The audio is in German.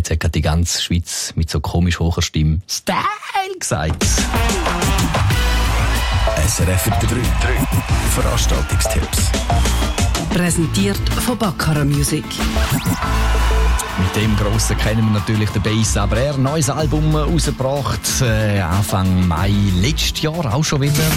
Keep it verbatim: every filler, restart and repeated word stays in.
Jetzt hat die ganze Schweiz mit so komisch hoher Stimme «Style» gesagt. S R F drei Veranstaltungstipps. Präsentiert von Baccarat Music. Mit dem Grossen kennen wir natürlich den Bass, aber er hat ein neues Album rausgebracht, äh, Anfang Mai letztes Jahr auch schon wieder.